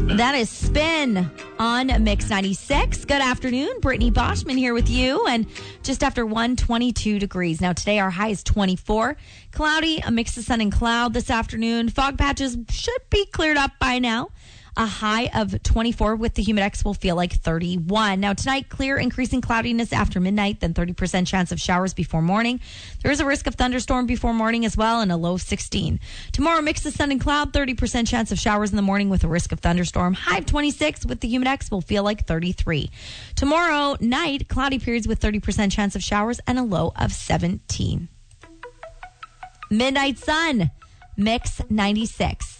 That is Spin on Mix 96. Good afternoon. Brittany Boschman here with you. And just after 122 degrees. Now today our high is 24. Cloudy, a mix of sun and cloud this afternoon. Fog patches should be cleared up by now. A high of 24 with the Humidex will feel like 31. Now tonight, clear, increasing cloudiness after midnight, then 30% chance of showers before morning. There is a risk of thunderstorm before morning as well, and a low of 16. Tomorrow, mix of sun and cloud, 30% chance of showers in the morning with a risk of thunderstorm. High of 26 with the Humidex will feel like 33. Tomorrow night, cloudy periods with 30% chance of showers and a low of 17. Midnight sun, Mix 96.